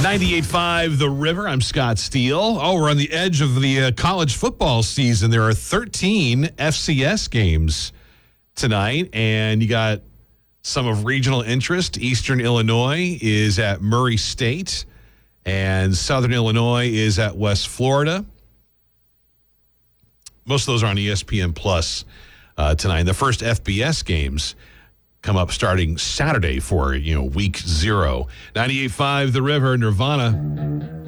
98.5 The River. I'm Scott Steele. Oh, we're on the edge of the college football season. There are 13 FCS games tonight, and you got some of regional interest. Eastern Illinois is at Murray State, and Southern Illinois is at West Florida. Most of those are on ESPN Plus tonight. And the first FBS games come up starting Saturday for, week 0. 98.5 The River, Nirvana.